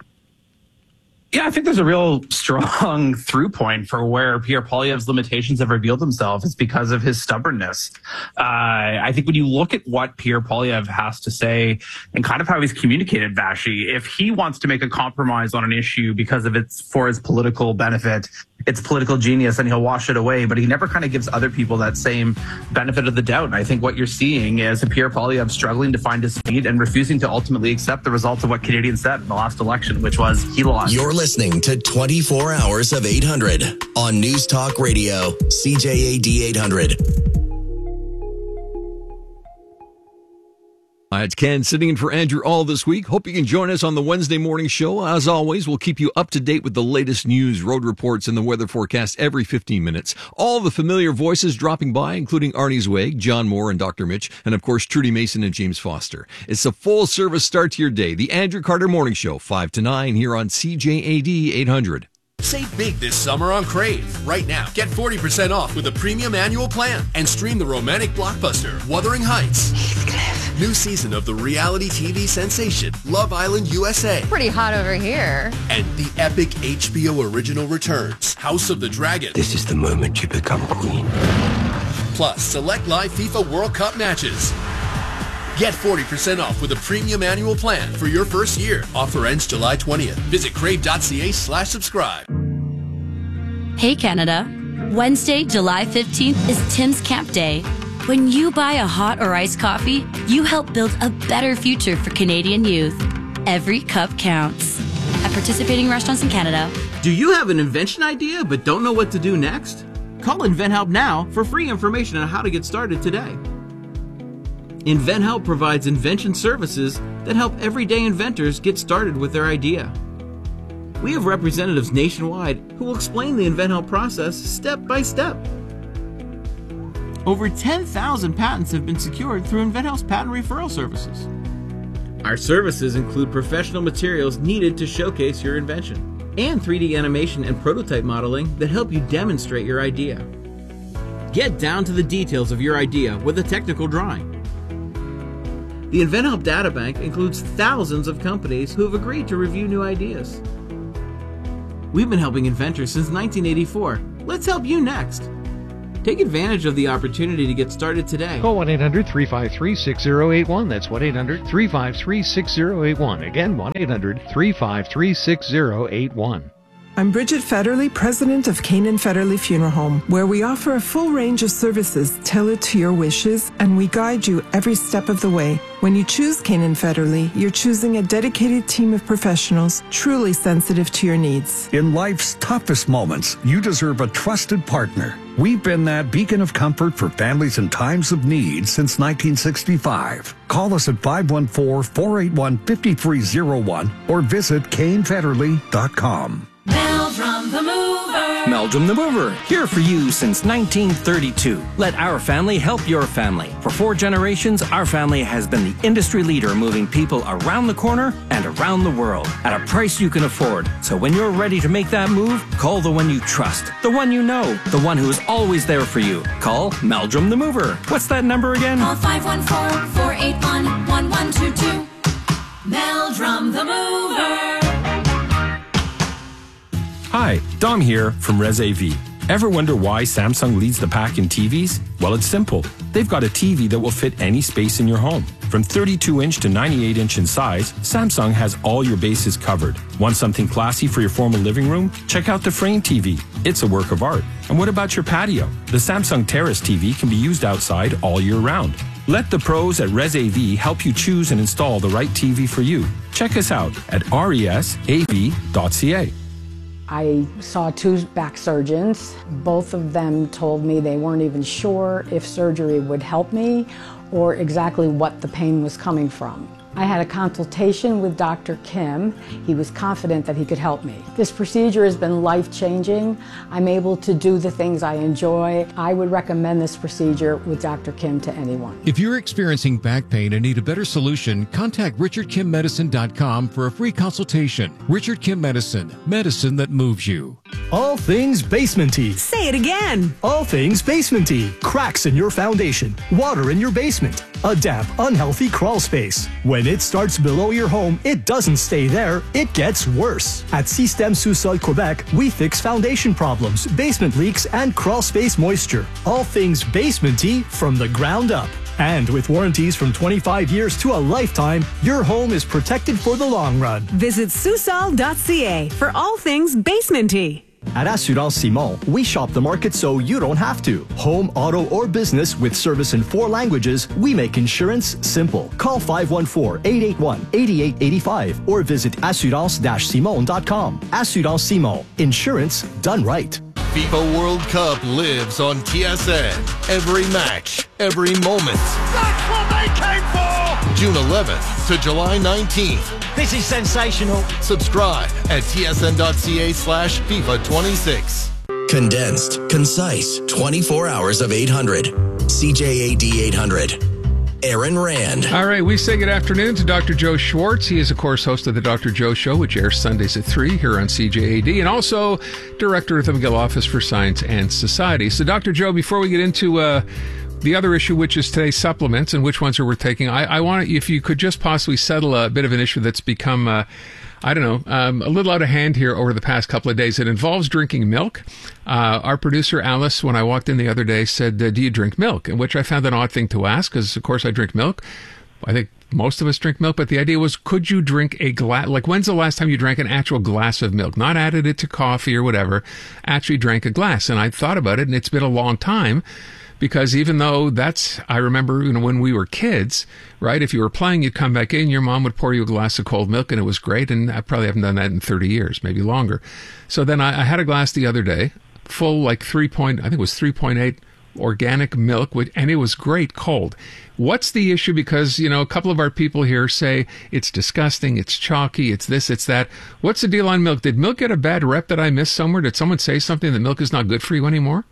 Yeah, I think there's a real strong through point for where Pierre Poilievre's limitations have revealed themselves. It's because of his stubbornness. Uh, I think when you look at what Pierre Poilievre has to say and kind of how he's communicated, Vashi, if he wants to make a compromise on an issue because of it's for his political benefit, it's political genius, and he'll wash it away, but he never kind of gives other people that same benefit of the doubt. And I think what you're seeing is a Pierre Poilievre struggling to find his feet and refusing to ultimately accept the results of what Canadians said in the last election, which was he lost.
You're listening to twenty-four hours of eight hundred on News Talk Radio, C J A D eight hundred.
Hi, it's Ken sitting in for Andrew all this week. Hope you can join us on the Wednesday morning show. As always, we'll keep you up to date with the latest news, road reports, and the weather forecast every fifteen minutes. All the familiar voices dropping by, including Arnie Zweig, John Moore, and Doctor Mitch, and of course, Trudy Mason and James Foster. It's a full-service start to your day. The Andrew Carter Morning Show, five to nine, here on C J A D eight hundred.
Save big this summer on Crave. Right now, get forty percent off with a premium annual plan and stream the romantic blockbuster Wuthering Heights. Heathcliff. New season of the reality T V sensation Love Island U S A.
Pretty hot over here.
And the epic H B O original returns House of the Dragon.
This is the moment you become queen.
Plus, select live FIFA World Cup matches. Get forty percent off with a premium annual plan for your first year. Offer ends July twentieth. Visit crave.ca slash subscribe.
Hey Canada. Wednesday, July fifteenth is Tim's Camp Day. When you buy a hot or iced coffee, you help build a better future for Canadian youth. Every cup counts. At participating restaurants in Canada.
Do you have an invention idea but don't know what to do next? Call InventHelp now for free information on how to get started today. InventHelp provides invention services that help everyday inventors get started with their idea. We have representatives nationwide who will explain the InventHelp process step by step. Over ten thousand patents have been secured through InventHelp's patent referral services. Our services include professional materials needed to showcase your invention, and three D animation and prototype modeling that help you demonstrate your idea. Get down to the details of your idea with a technical drawing. The InventHelp Databank includes thousands of companies who have agreed to review new ideas. We've been helping inventors since nineteen eighty-four. Let's help you next. Take advantage of the opportunity to get started today.
Call one eight hundred three five three six zero eight one. That's one eight hundred three five three six zero eight one. Again, one eight hundred three five three six zero eight one.
I'm Bridget Federley, president of Canaan Federley Funeral Home, where we offer a full range of services tailored to your wishes, and we guide you every step of the way. When you choose Canaan Federley, you're choosing a dedicated team of professionals truly sensitive to your needs.
In life's toughest moments, you deserve a trusted partner. We've been that beacon of comfort for families in times of need since nineteen sixty-five. Call us at five one four, four eight one, five three zero one or visit Kane Federley dot com.
Meldrum the Mover.
Meldrum the Mover, here for you since nineteen thirty-two. Let our family help your family. For four generations, our family has been the industry leader moving people around the corner and around the world at a price you can afford. So when you're ready to make that move, call the one you trust, the one you know, the one who is always there for you. Call Meldrum the Mover. What's that number again?
Call five one four, four eight one, one one two two. Meldrum the Mover.
Hi, Dom here from ResAV. Ever wonder why Samsung leads the pack in T Vs? Well, it's simple. They've got a T V that will fit any space in your home. From thirty-two inch to ninety-eight inch in size, Samsung has all your bases covered. Want something classy for your formal living room? Check out the Frame T V. It's a work of art. And what about your patio? The Samsung Terrace T V can be used outside all year round. Let the pros at ResAV help you choose and install the right T V for you. Check us out at resav dot c a.
I saw two back surgeons. Both of them told me they weren't even sure if surgery would help me or exactly what the pain was coming from. I had a consultation with Doctor Kim. He was confident that he could help me. This procedure has been life-changing. I'm able to do the things I enjoy. I would recommend this procedure with Doctor Kim to anyone.
If you're experiencing back pain and need a better solution, contact richard kim medicine dot com for a free consultation. Richard Kim Medicine, medicine that moves you.
All things basementy.
Say it again.
All things basementy. Cracks in your foundation, water in your basement, a damp, unhealthy crawl space. When it starts below your home, it doesn't stay there, it gets worse. At Système Sous-Sol Quebec, we fix foundation problems, basement leaks, and crawl space moisture. All things basementy from the ground up. And with warranties from twenty-five years to a lifetime, your home is protected for the long run.
Visit Sous-Sol dot c a for all things basementy.
At Assurance Simon, we shop the market so you don't have to. Home, auto, or business with service in four languages, we make insurance simple. Call five one four, eight eight one, eight eight eight five or visit assurance dash simon dot com. Assurance Simon. Insurance done right.
FIFA World Cup lives on T S N. Every match, every moment.
That's what they came for!
June eleventh to July nineteenth.
This is sensational.
Subscribe at T S N dot c a slash FIFA twenty-six.
Condensed, concise, twenty-four hours of eight hundred. C J A D eight hundred. Aaron Rand.
All right, we say good afternoon to Doctor Joe Schwartz. He is, of course, host of the Doctor Joe Show, which airs Sundays at three here on C J A D, and also director of the McGill Office for Science and Society. So, Doctor Joe, before we get into uh, the other issue, which is today's supplements and which ones are worth taking, I, I want if you could just possibly settle a bit of an issue that's become, uh, I don't know, um, a little out of hand here over the past couple of days. It involves drinking milk. Uh, our producer, Alice, when I walked in the other day, said, uh, do you drink milk? And which I found an odd thing to ask, because, of course, I drink milk. I think most of us drink milk, but the idea was, could you drink a glass, like when's the last time you drank an actual glass of milk? Not added it to coffee or whatever, actually drank a glass. And I thought about it, and it's been a long time. Because even though that's, I remember, you know, when we were kids, right? If you were playing, you'd come back in, your mom would pour you a glass of cold milk, and it was great. And I probably haven't done that in thirty years, maybe longer. So then I, I had a glass the other day, full, like three point, I think it was three point eight organic milk, and it was great cold. What's the issue? Because, you know, a couple of our people here say it's disgusting, it's chalky, it's this, it's that. What's the deal on milk? Did milk get a bad rep that I missed somewhere? Did someone say something that milk is not good for you anymore?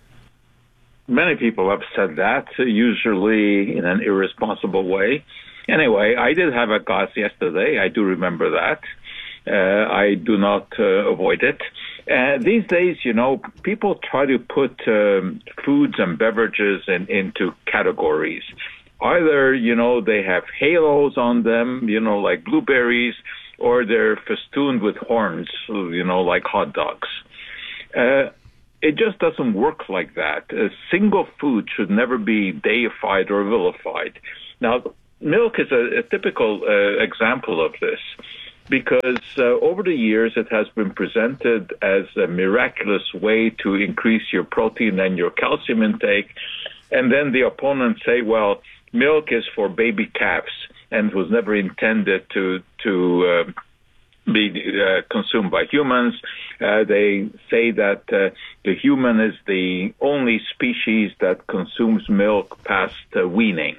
Many people have said that, usually in an irresponsible way. Anyway, I did have a glass yesterday. I do remember that. Uh, I do not uh, avoid it. Uh, these days, you know, people try to put um, foods and beverages in, into categories. Either, you know, they have halos on them, you know, like blueberries, or they're festooned with horns, you know, like hot dogs. Uh, it just doesn't work like that. A single food should never be deified or vilified. Now, milk is a, a typical uh, example of this, because uh, over the years it has been presented as a miraculous way to increase your protein and your calcium intake. And then the opponents say, well, milk is for baby calves and was never intended to to uh, be uh, consumed by humans. Uh, they say that uh, the human is the only species that consumes milk past uh, weaning.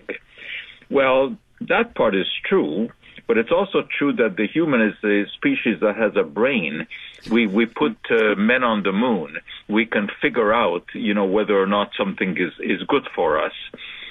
Well, that part is true, but it's also true that the human is the species that has a brain. We we put uh, men on the moon. We can figure out, you know, whether or not something is, is good for us.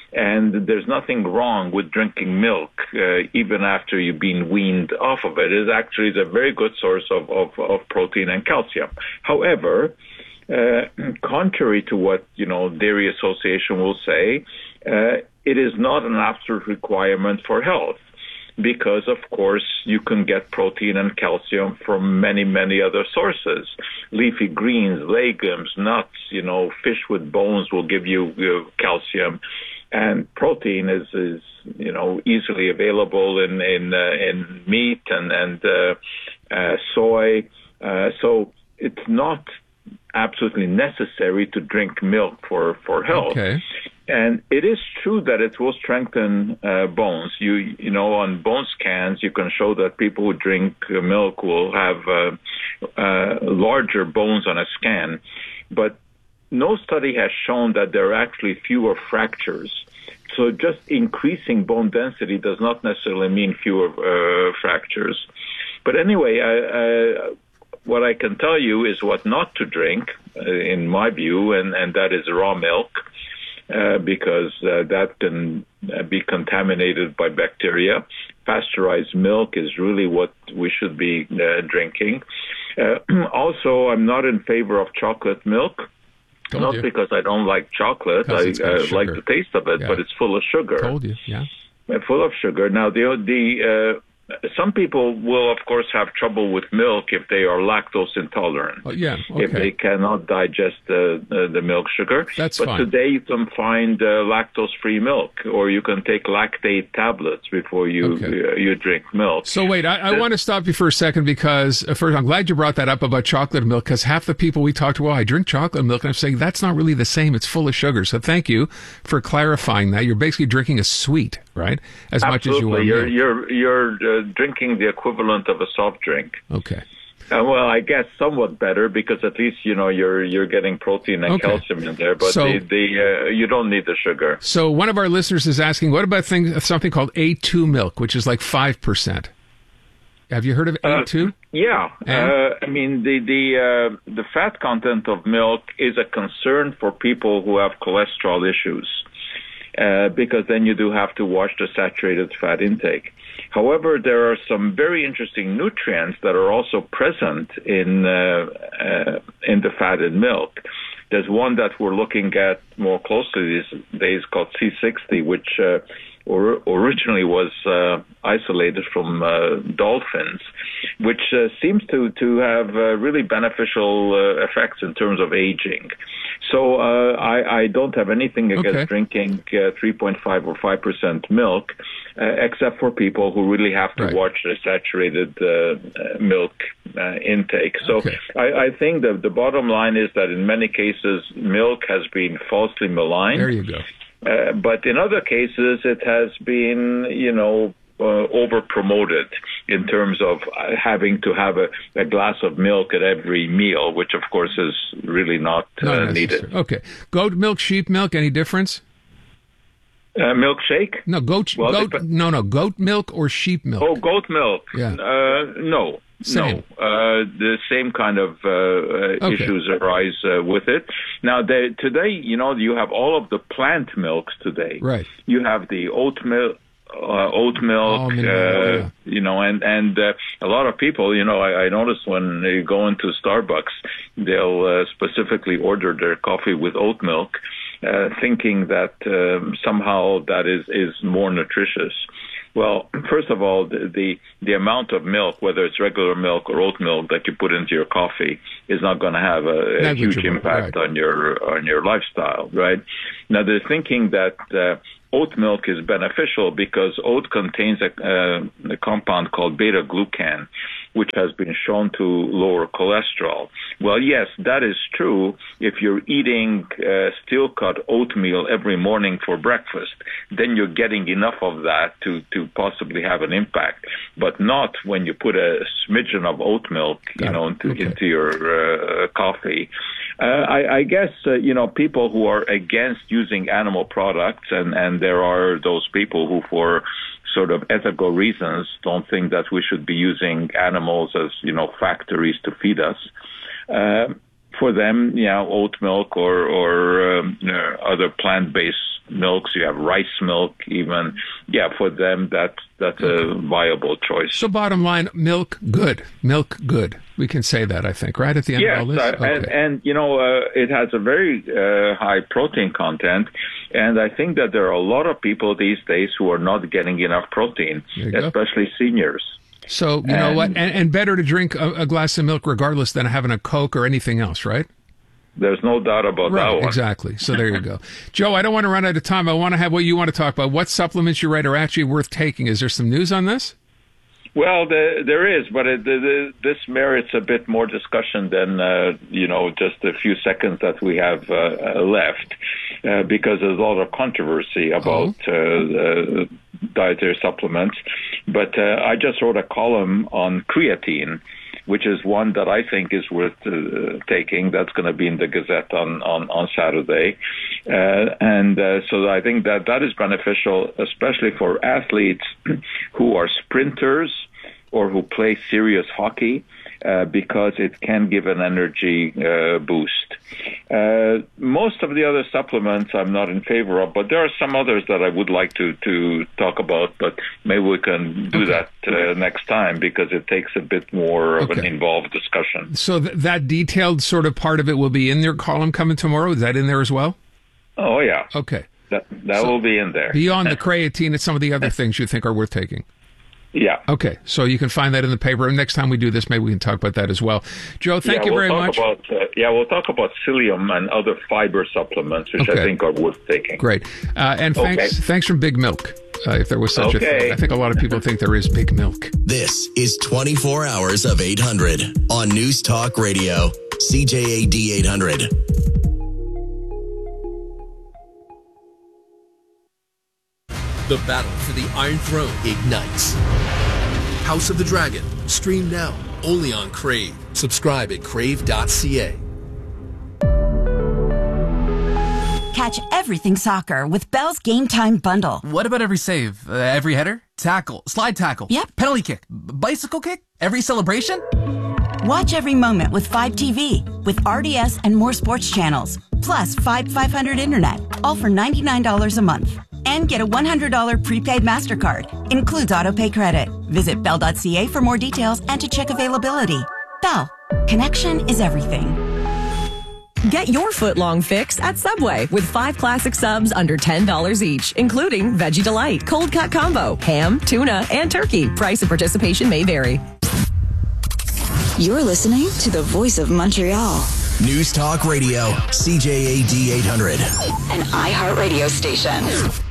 And there's nothing wrong with drinking milk, uh, even after you've been weaned off of it. It actually is a very good source of, of, of protein and calcium. However, uh, contrary to what, you know, Dairy Association will say, uh, it is not an absolute requirement for health, because, of course, you can get protein and calcium from many, many other sources. Leafy greens, legumes, nuts, you know, fish with bones will give you, you know, calcium. And protein is, is, you know, easily available in in, uh, in meat and and uh, uh, soy. Uh, so it's not absolutely necessary to drink milk for for health.
Okay.
And it is true that it will strengthen uh, bones. You you know, on bone scans, you can show that people who drink uh, milk will have uh, uh, larger bones on a scan, but no study has shown that there are actually fewer fractures. So just increasing bone density does not necessarily mean fewer uh, fractures. But anyway, I, I, what I can tell you is what not to drink, uh, in my view, and, and that is raw milk, uh, because uh, that can uh, be contaminated by bacteria. Pasteurized milk is really what we should be uh, drinking. Uh, also, I'm not in favor of chocolate milk. Told Not you. Because I don't like chocolate. I uh, like the taste of it, yeah. But it's full of sugar.
Told you, yeah.
Full of sugar. Now, the the uh, some people will, of course, have trouble with milk if they are lactose intolerant.
Oh, yeah, okay.
If they cannot digest uh, uh, the milk sugar.
That's
but fine.
But
today you can find uh, lactose-free milk, or you can take lactate tablets before you okay. uh, you drink milk.
So wait, I, I want to stop you for a second, because uh, first, I'm glad you brought that up about chocolate milk, because half the people we talk to, well, I drink chocolate milk, and I'm saying that's not really the same. It's full of sugar. So thank you for clarifying that. You're basically drinking a sweet, right? As
Absolutely.
much as you are
You're
milk.
you're you're uh, drinking the equivalent of a soft drink.
Okay.
Uh, well, I guess somewhat better, because at least, you know, you're you're getting protein and
okay.
calcium in there, but
so,
the, the uh, you don't need the sugar.
So one of our listeners is asking, what about things, something called A two milk, which is like five percent? Have you heard of A two?
Uh, yeah. Uh, I mean, the the uh, the fat content of milk is a concern for people who have cholesterol issues, uh, because then you do have to watch the saturated fat intake. However, there are some very interesting nutrients that are also present in uh, uh, in the fat in milk. There's one that we're looking at more closely these days called C sixty, which uh, or, originally was uh, isolated from uh, dolphins, which uh, seems to, to have uh, really beneficial uh, effects in terms of aging. So uh, I, I don't have anything against
okay.
drinking uh, three point five or five percent milk, uh, except for people who really have to
right.
watch the saturated uh, milk uh, intake. So
okay.
I, I think that the bottom line is that in many cases, milk has been falsely maligned.
There you go.
Uh, but in other cases, it has been, you know, uh, over promoted. in terms of having to have a, a glass of milk at every meal, which of course is really not,
not
uh, needed.
Okay. Goat milk, sheep milk, any difference?
Uh, milkshake?
No, goat,
well,
goat
dep-
no, no, goat milk or sheep milk?
Oh, goat milk.
Yeah.
Uh, no.
Same.
No, uh, the same kind of uh, okay. issues arise uh, with it. Now, they, today, you know, you have all of the plant milks today.
Right.
You have the oat milk. Uh, oat milk,
Almond
uh,
milk, yeah.
you know, and and uh, a lot of people, you know, I, I notice when they go into Starbucks, they'll uh, specifically order their coffee with oat milk, uh, thinking that um, somehow that is is more nutritious. Well, first of all, the, the the amount of milk, whether it's regular milk or oat milk that you put into your coffee, is not going to have a, a huge impact
right.
on your on your lifestyle, right? Now, they're thinking that uh, oat milk is beneficial because oat contains a, uh, a compound called beta-glucan, which has been shown to lower cholesterol. Well, yes, that is true if you're eating uh, steel-cut oatmeal every morning for breakfast. Then you're getting enough of that to, to possibly have an impact, but not when you put a smidgen of oat milk, you
Got
know,
it.
into,
Okay.
into your uh, coffee. Uh, I, I guess, uh, you know, people who are against using animal products, and, and there are those people who, for sort of ethical reasons, don't think that we should be using animals as, you know, factories to feed us. Uh, for them, you know, oat milk or, or um, you know, other plant-based milks, you have rice milk even. Yeah, for them, that, that's a viable choice.
So bottom line, milk, good. Milk, good. We can say that, I think, right at the end
Yes,
of all this?
uh, and, and, you know, uh, it has a very uh, high protein content, and I think that there are a lot of people these days who are not getting enough protein, especially seniors.
So, you know
And-
what? And, and better to drink a, a glass of milk regardless than having a Coke or anything else, right?
There's no doubt about
Right,
that one.
exactly. So there you go. Joe, I don't want to run out of time. I want to have what you want to talk about. What supplements you write are actually worth taking? Is there some news on this?
Well, the, there is, but it, the, the, this merits a bit more discussion than, uh, you know, just a few seconds that we have uh, left, uh, because there's a lot of controversy about uh, uh, dietary supplements. But uh, I just wrote a column on creatine, which is one that I think is worth uh, taking. That's going to be in the Gazette on, on, on Saturday. Uh, and uh, so I think that that is beneficial, especially for athletes who are sprinters or who play serious hockey, uh, because it can give an energy uh, boost. Uh, most of the other supplements I'm not in favor of, but there are some others that I would like to, to talk about, but maybe we can do
Okay.
that uh, next time because it takes a bit more of an
Okay.
involved discussion.
So th- that detailed sort of part of it will be in your column coming tomorrow? Is that in there as well?
Oh, yeah.
Okay.
That, that will be in there.
Beyond the creatine, it's some of the other things you think are worth taking.
Yeah.
Okay, so you can find that in the paper. And next time we do this, maybe we can talk about that as well. Joe, thank
yeah,
you
we'll
very
talk
much.
About, uh, yeah, we'll talk about psyllium and other fiber supplements, which
Okay.
I think are worth taking.
Great. Uh, and thanks,
Okay.
thanks from Big Milk, uh, if there was such a
Okay.
thing. I think a lot of people think there is Big Milk.
This is twenty-four hours of eight hundred on News Talk Radio, C J A D eight hundred.
The battle for the Iron Throne ignites. House of the Dragon. Stream now. Only on Crave. Subscribe at crave dot c a.
Catch everything soccer with Bell's Game Time Bundle.
What about every save? Uh, every header? Tackle? Slide tackle?
Yep.
Penalty kick? B- bicycle kick? Every celebration?
Watch every moment with five T V, with R D S and more sports channels, plus five five hundred internet, all for ninety-nine dollars a month. And get a one hundred dollars prepaid MasterCard. Includes autopay credit. Visit bell dot c a for more details and to check availability. Bell. Connection is everything.
Get your foot-long fix at Subway with five classic subs under ten dollars each, including Veggie Delight, Cold Cut Combo, ham, tuna, and turkey. Price and participation may vary.
You're listening to the voice of Montreal.
News Talk Radio, C J A D eight hundred.
An iHeartRadio station.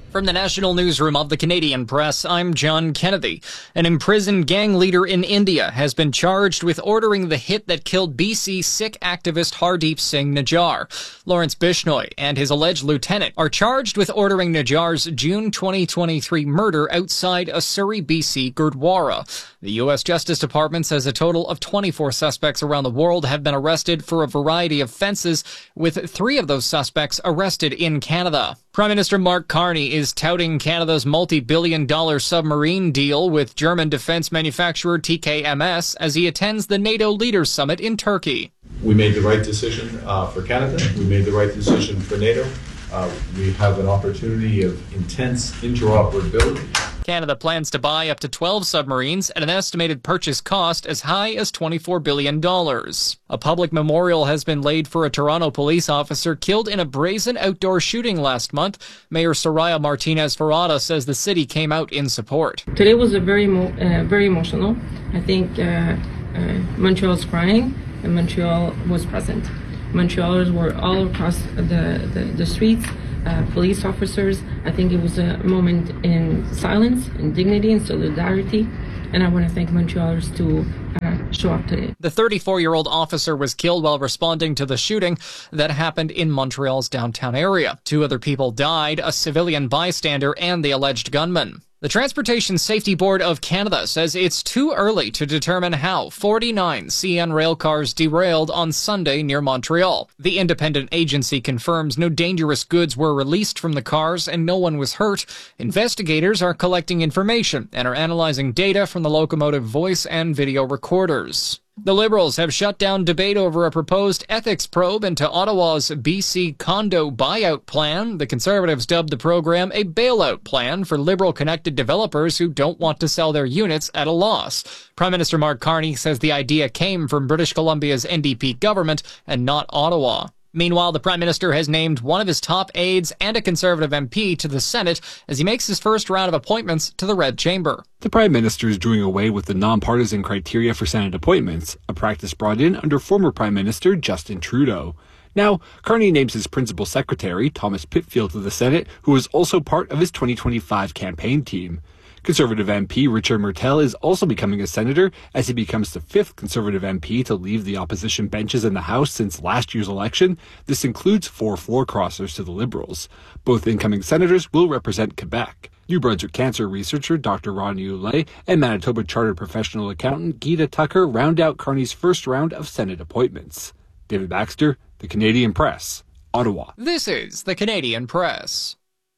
From the National Newsroom of the Canadian Press, I'm John Kennedy. An imprisoned gang leader in India has been charged with ordering the hit that killed B C Sikh activist Hardeep Singh Najjar. Lawrence Bishnoi and his alleged lieutenant are charged with ordering Najjar's June twenty twenty-three murder outside a Surrey, B C Gurdwara. The U S Justice Department says a total of twenty-four suspects around the world have been arrested for a variety of offences, with three of those suspects arrested in Canada. Prime Minister Mark Carney is touting Canada's multi-billion dollar submarine deal with German defence manufacturer T K M S as he attends the NATO Leaders Summit in Turkey.
We made the right decision uh, for Canada. We made the right decision for NATO. Uh, we have an opportunity of intense interoperability.
Canada plans to buy up to twelve submarines at an estimated purchase cost as high as twenty-four billion dollars. A public memorial has been laid for a Toronto police officer killed in a brazen outdoor shooting last month. Mayor Soraya Martinez-Ferrada says the city came out in support.
Today was a very, mo- uh, very emotional. I think uh, uh, Montreal was crying and Montreal was present. Montrealers were all across the, the, the streets. Uh, police officers. I think it was a moment in silence, in dignity, and solidarity, and I want to thank Montrealers to uh, show up today.
The thirty-four-year-old officer was killed while responding to the shooting that happened in Montreal's downtown area. Two other people died, a civilian bystander and the alleged gunman. The Transportation Safety Board of Canada says it's too early to determine how forty-nine C N rail cars derailed on Sunday near Montreal. The independent agency confirms no dangerous goods were released from the cars and no one was hurt. Investigators are collecting information and are analyzing data from the locomotive voice and video recorders. The Liberals have shut down debate over a proposed ethics probe into Ottawa's B C condo buyout plan. The Conservatives dubbed the program a bailout plan for Liberal-connected developers who don't want to sell their units at a loss. Prime Minister Mark Carney says the idea came from British Columbia's N D P government and not Ottawa. Meanwhile, the Prime Minister has named one of his top aides and a Conservative M P to the Senate as he makes his first round of appointments to the Red Chamber.
The Prime Minister is doing away with the nonpartisan criteria for Senate appointments, a practice brought in under former Prime Minister Justin Trudeau. Now, Carney names his principal secretary, Thomas Pitfield, to the Senate, who is also part of his twenty twenty-five campaign team. Conservative M P Richard Martel is also becoming a senator as he becomes the fifth Conservative M P to leave the opposition benches in the House since last year's election. This includes four floor crossers to the Liberals. Both incoming senators will represent Quebec. New Brunswick cancer researcher Doctor Ronnie Oulet and Manitoba Chartered Professional Accountant Gita Tucker round out Carney's first round of Senate appointments. David Baxter, The Canadian Press, Ottawa.
This is The Canadian Press.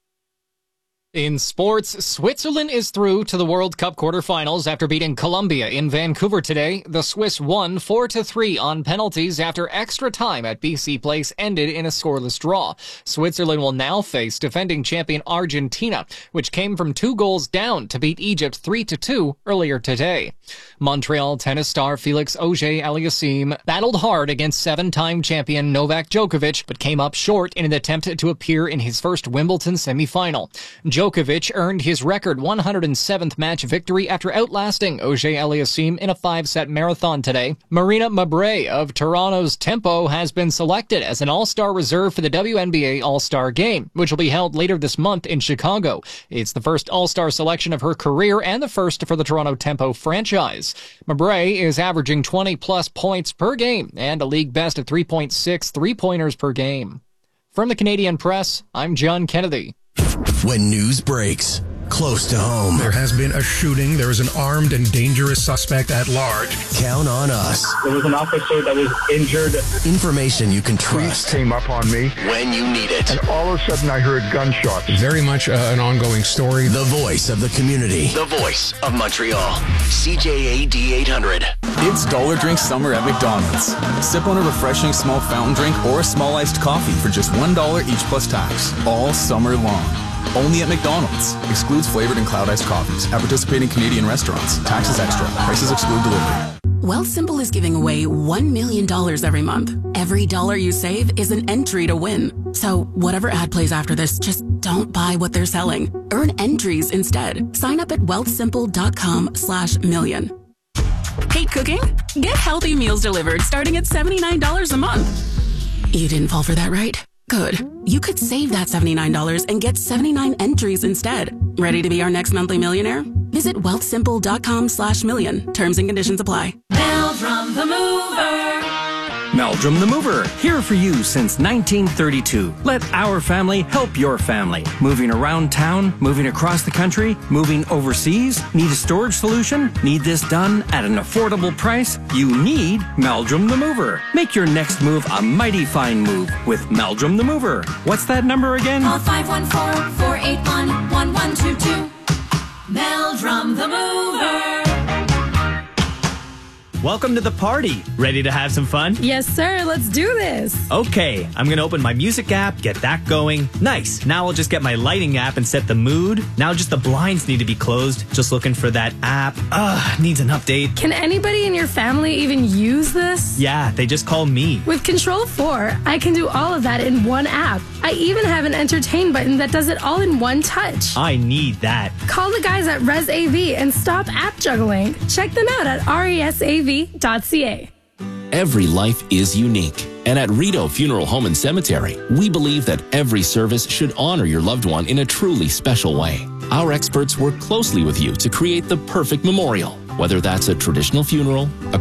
In sports, Switzerland is through to the World Cup quarterfinals after beating Colombia in Vancouver today. The Swiss won four to three on penalties after extra time at B C Place ended in a scoreless draw. Switzerland will now face defending champion Argentina, which came from two goals down to beat Egypt three to two earlier today. Montreal tennis star Felix Auger-Aliassime battled hard against seven-time champion Novak Djokovic, but came up short in an attempt to appear in his first Wimbledon semifinal. Djokovic earned his record one hundred seventh match victory after outlasting Auger-Aliassime in a five-set marathon today. Marina Mabrey of Toronto's Tempo has been selected as an all-star reserve for the W N B A All-Star Game, which will be held later this month in Chicago. It's the first all-star selection of her career and the first for the Toronto Tempo franchise. Mabrey is averaging twenty-plus points per game and a league best of three point six three-pointers per game. From the Canadian Press, I'm John Kennedy.
When news breaks close to home.
There has been a shooting. There is an armed and dangerous suspect at large.
Count on us.
There was an officer that was injured.
Information you can trust.
Police came up on me.
When you need it.
And all of a sudden I heard gunshots.
Very much uh, an ongoing story.
The voice of the community. The voice of Montreal. C J A D eight hundred.
It's Dollar Drink Summer at McDonald's. Sip on a refreshing small fountain drink or a small iced coffee for just one dollar each plus tax. All summer long. Only at McDonald's. Excludes flavored and cloud iced coffees. At participating Canadian restaurants. Taxes extra. Prices exclude delivery.
Wealthsimple is giving away one million dollars every month. Every dollar you save is an entry to win. So whatever ad plays after this, just don't buy what they're selling. Earn entries instead. Sign up at wealthsimple.com slash million. Hate cooking? Get healthy meals delivered starting at seventy-nine dollars a month. You didn't fall for that, right? Good. You could save that seventy-nine dollars and get seventy-nine entries instead. Ready to be our next monthly millionaire? Visit wealthsimple.com slash million. Terms and conditions apply.
Meldrum the Mover.
Meldrum the Mover, here for you since nineteen thirty-two. Let our family help your family. Moving around town, moving across the country, moving overseas. Need a storage solution? Need this done at an affordable price? You need Meldrum the Mover. Make your next move a mighty fine move with Meldrum the Mover. What's that number again?
Call five one four, four eight one, one one two two. Meldrum the Mover.
Welcome to the party. Ready to have some fun?
Yes, sir. Let's do this.
Okay, I'm going to open my music app, get that going. Nice. Now I'll just get my lighting app and set the mood. Now just the blinds need to be closed. Just looking for that app. Ugh, needs an update.
Can anybody in your family even use this?
Yeah, they just call me.
With Control four, I can do all of that in one app. I even have an entertain button that does it all in one touch.
I need that.
Call the guys at ResAV and stop app juggling. Check them out at resav dot c a.
Every life is unique. And at Rito Funeral Home and Cemetery, we believe that every service should honor your loved one in a truly special way. Our experts work closely with you to create the perfect memorial, whether that's a traditional funeral, a